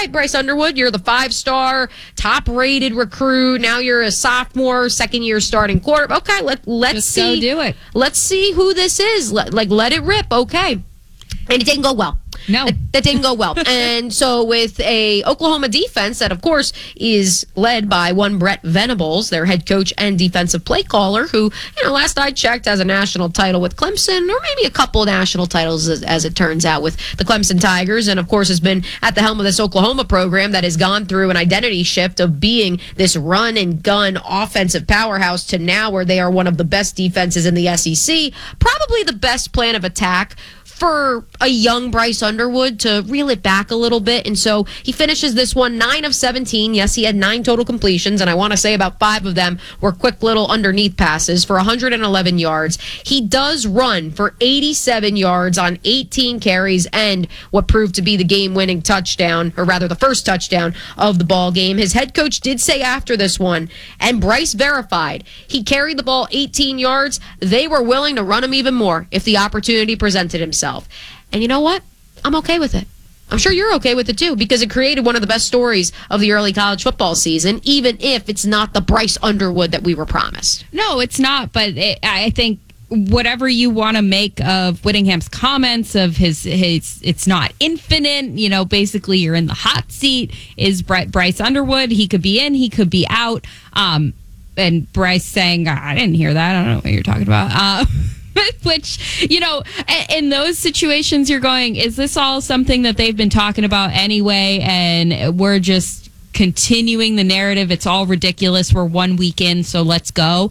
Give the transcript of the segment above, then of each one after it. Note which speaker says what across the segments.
Speaker 1: right, Bryce Underwood, you're the 5-star, top-rated recruit. Now you're a sophomore, second-year starting quarterback. Okay, let's see.
Speaker 2: Go do it.
Speaker 1: Let's see who this is. Let it rip. Okay. And it didn't go well.
Speaker 2: No.
Speaker 1: That didn't go well. And so with a Oklahoma defense that, of course, is led by one Brett Venables, their head coach and defensive play caller, who, last I checked, has a national title with Clemson, or maybe a couple national titles, as it turns out, with the Clemson Tigers, and, of course, has been at the helm of this Oklahoma program that has gone through an identity shift of being this run-and-gun offensive powerhouse to now where they are one of the best defenses in the SEC, probably the best plan of attack for a young Bryce Underwood to reel it back a little bit. And so he finishes this one 9 of 17. Yes, he had 9 total completions, and I want to say about 5 of them were quick little underneath passes for 111 yards. He does run for 87 yards on 18 carries and what proved to be the game-winning touchdown, or rather the first touchdown of the ball game. His head coach did say after this one, and Bryce verified, he carried the ball 18 yards. They were willing to run him even more if the opportunity presented himself. And you know what? I'm okay with it. I'm sure you're okay with it too, because it created one of the best stories of the early college football season, even if it's not the Bryce Underwood that we were promised.
Speaker 2: No, it's not. But I think whatever you want to make of Whittingham's comments of his it's not infinite, basically you're in the hot seat, is Bryce Underwood. He could be in, he could be out. And Bryce saying, I didn't hear that. I don't know what you're talking about. Which, in those situations you're going, is this all something that they've been talking about anyway, and we're just continuing the narrative? It's all ridiculous. We're 1 week in, so let's go.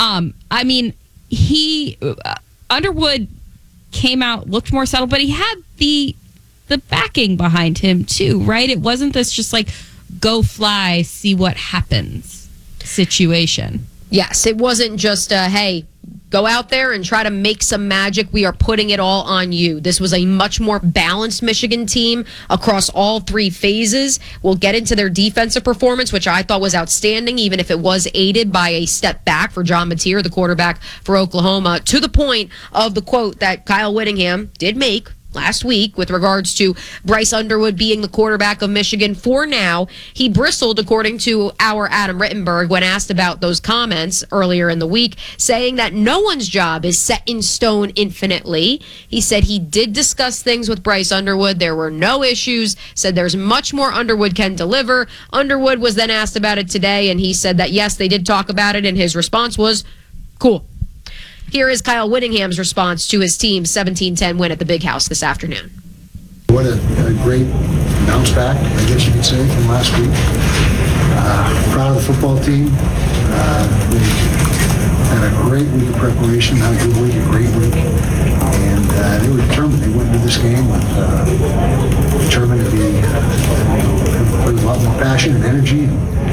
Speaker 2: Underwood came out, looked more settled, but he had the backing behind him too, right? It wasn't this just like go fly, see what happens situation.
Speaker 1: Yes, it wasn't just hey, go out there and try to make some magic. We are putting it all on you. This was a much more balanced Michigan team across all 3 phases. We'll get into their defensive performance, which I thought was outstanding, even if it was aided by a step back for John Mateer, the quarterback for Oklahoma, to the point of the quote that Kyle Whittingham did make last week with regards to Bryce Underwood being the quarterback of Michigan for now. He bristled, according to our Adam Rittenberg, when asked about those comments earlier in the week, saying that no one's job is set in stone infinitely. He said he did discuss things with Bryce Underwood. There were no issues, said there's much more Underwood can deliver. Underwood was then asked about it today, and he said that, yes, they did talk about it, and his response was, cool. Here is Kyle Whittingham's response to his team's 17-10 win at the Big House this afternoon.
Speaker 3: What a great bounce back, I guess you could say, from last week. Proud of the football team. We had a great week of preparation, not a good week, a great week. And they were determined. They went into this game with determined to be with a lot more passion and energy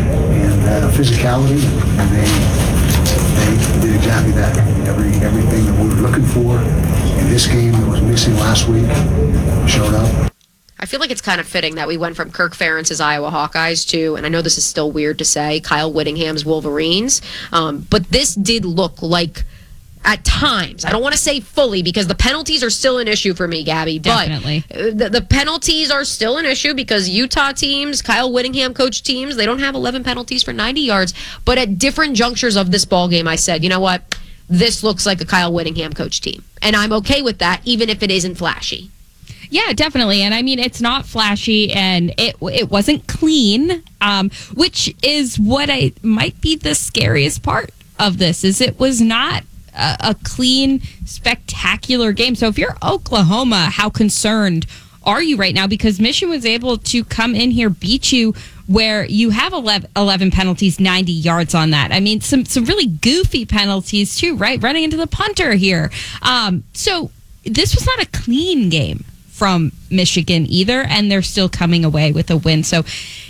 Speaker 3: and physicality, and they did exactly that. Everything that we were looking for in this game that was missing last week showed up.
Speaker 1: I feel like it's kind of fitting that we went from Kirk Ferentz's Iowa Hawkeyes to, and I know this is still weird to say, Kyle Whittingham's Wolverines. But this did look like, at times, I don't want to say fully because the penalties are still an issue for me, Gabby.
Speaker 2: Definitely.
Speaker 1: But the penalties are still an issue because Utah teams, Kyle Whittingham coach teams, they don't have 11 penalties for 90 yards. But at different junctures of this ball game, I said, you know what? This looks like a Kyle Whittingham coach team. And I'm okay with that, even if it isn't flashy.
Speaker 2: Yeah, definitely. And I mean, it's not flashy and it wasn't clean, which is what might be the scariest part of this, is it was not a clean, spectacular game. So if you're Oklahoma, how concerned are you right now? Because Michigan was able to come in here, beat you, where you have 11 penalties, 90 yards on that. I mean, some really goofy penalties too, right? Running into the punter here. So this was not a clean game from Michigan either, and they're still coming away with a win. So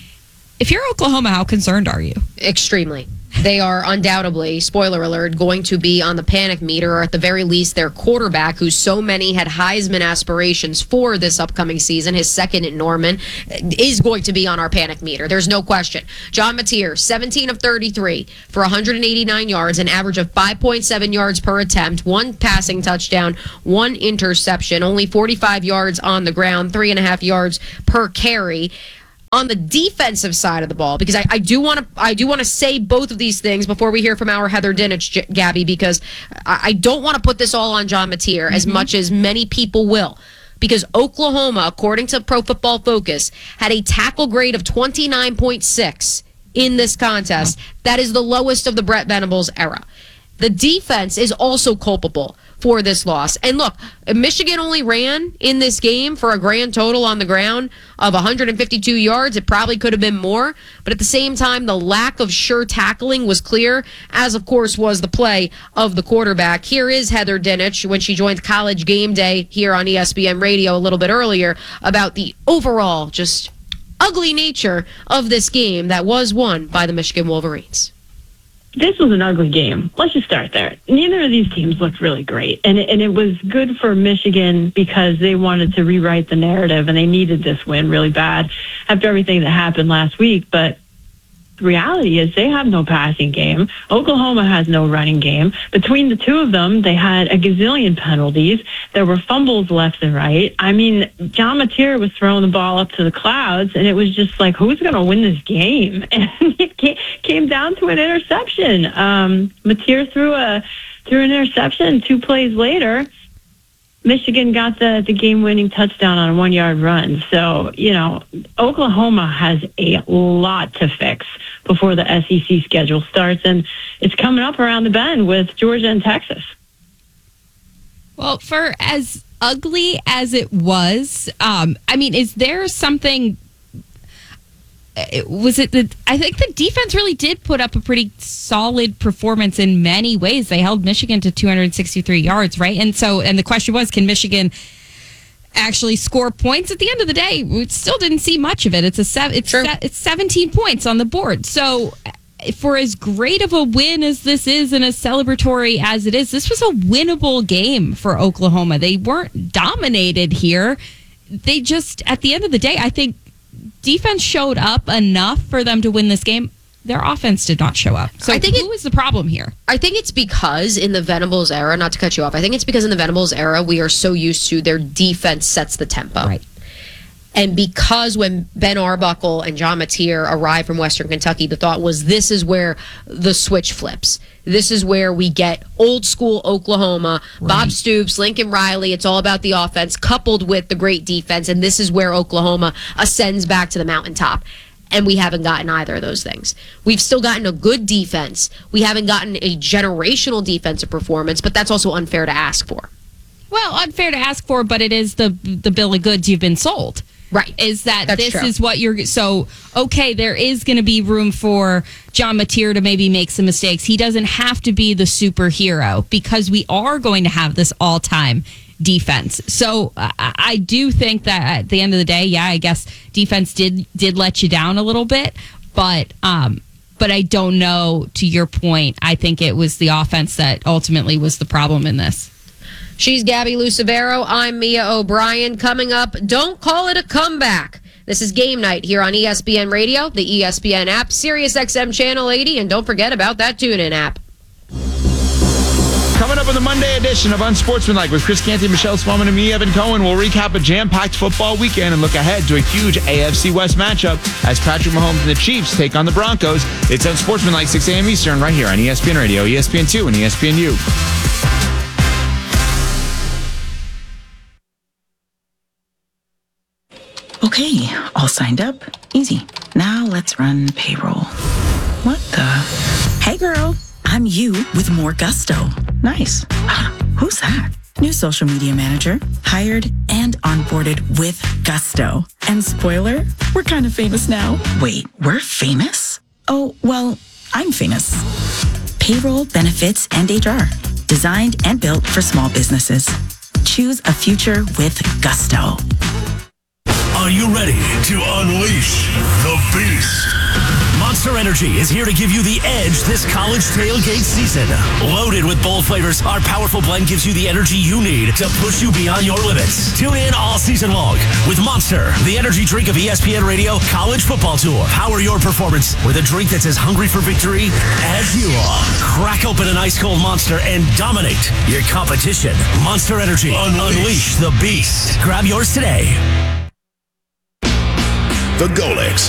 Speaker 2: if you're Oklahoma, how concerned are you?
Speaker 1: Extremely. They are undoubtedly, spoiler alert, going to be on the panic meter, or at the very least their quarterback, who so many had Heisman aspirations for this upcoming season, his second at Norman, is going to be on our panic meter. There's no question. John Mateer, 17 of 33 for 189 yards, an average of 5.7 yards per attempt, 1 passing touchdown, 1 interception, only 45 yards on the ground, 3.5 yards per carry. On the defensive side of the ball, because I do want to say both of these things before we hear from our Heather Dinich, Gabby, because I don't want to put this all on John Mateer as much as many people will. Because Oklahoma, according to Pro Football Focus, had a tackle grade of 29.6 in this contest. That is the lowest of the Brett Venables era. The defense is also culpable for this loss. And look, Michigan only ran in this game for a grand total on the ground of 152 yards. It probably could have been more. But at the same time, the lack of sure tackling was clear, as of course was the play of the quarterback. Here is Heather Dinich when she joined College Game Day here on ESPN Radio a little bit earlier about the overall just ugly nature of this game that was won by the Michigan Wolverines.
Speaker 4: This was an ugly game. Let's just start there. Neither of these teams looked really great. And it was good for Michigan because they wanted to rewrite the narrative and they needed this win really bad after everything that happened last week. But the reality is they have no passing game. Oklahoma has no running game. Between the two of them, they had a gazillion penalties. There were fumbles left and right. I mean, John Mateer was throwing the ball up to the clouds, and it was just like, who's going to win this game? And it came down to an interception. Mateer threw an interception 2 plays later. Michigan got the game-winning touchdown on a 1-yard run. So, Oklahoma has a lot to fix before the SEC schedule starts, and it's coming up around the bend with Georgia and Texas.
Speaker 2: Well, for as ugly as it was, is there something... I think the defense really did put up a pretty solid performance in many ways. They held Michigan to 263 yards, right? And the question was, can Michigan actually score points? At the end of the day, we still didn't see much of it. It's 17 points on the board. So for as great of a win as this is and as celebratory as it is, this was a winnable game for Oklahoma. They weren't dominated here. They just, at the end of the day, I think defense showed up enough for them to win this game. Their offense did not show up. So who is the problem here?
Speaker 1: I think it's because in the Venables era, not to cut you off, I think it's because in the Venables era, we are so used to their defense sets the tempo.
Speaker 2: Right.
Speaker 1: And because when Ben Arbuckle and John Mateer arrived from Western Kentucky, the thought was this is where the switch flips. This is where we get old school Oklahoma, right. Bob Stoops, Lincoln Riley. It's all about the offense coupled with the great defense. And this is where Oklahoma ascends back to the mountaintop. And we haven't gotten either of those things. We've still gotten a good defense. We haven't gotten a generational defensive performance, but that's also unfair to ask for.
Speaker 2: Well, unfair to ask for, but it is the bill of goods you've been sold.
Speaker 1: Right.
Speaker 2: Is that
Speaker 1: That's
Speaker 2: this
Speaker 1: true.
Speaker 2: is what you're... So, okay, there is going to be room for John Mateer to maybe make some mistakes. He doesn't have to be the superhero because we are going to have this all-time defense. So I do think that at the end of the day, I guess defense did let you down a little bit, but I don't know, to your point, I think it was the offense that ultimately was the problem in this.
Speaker 1: She's Gabby Lucevero. I'm Mia O'Brien. Coming up, don't call it a comeback. This is Game Night here on ESPN Radio, the ESPN app, Sirius XM Channel 80, and don't forget about that TuneIn app.
Speaker 5: Coming up on the Monday edition of Unsportsmanlike with Chris Canty, Michelle Swellman, and me, Evan Cohen, we'll recap a jam-packed football weekend and look ahead to a huge AFC West matchup as Patrick Mahomes and the Chiefs take on the Broncos. It's Unsportsmanlike, 6 a.m. Eastern, right here on ESPN Radio, ESPN2, and ESPNU.
Speaker 6: Okay, all signed up. Easy. Now let's run payroll. What the? Hey girl, I'm you with more gusto. Nice. Who's that? New social media manager, hired and onboarded with gusto. And spoiler, we're kind of famous now. Wait, we're famous? Oh, well, I'm famous. Payroll, benefits, and HR. Designed and built for small businesses. Choose a future with gusto.
Speaker 7: Are you ready to unleash the beast? Monster Energy is here to give you the edge this college tailgate season. Loaded with bold flavors, our powerful blend gives you the energy you need to push you beyond your limits. Tune in all season long with Monster, the energy drink of ESPN Radio College Football Tour. Power your performance with a drink that's as hungry for victory as you are. Crack open an ice cold Monster and dominate your competition. Monster Energy. Unleash the beast. Grab yours today.
Speaker 8: The Golix.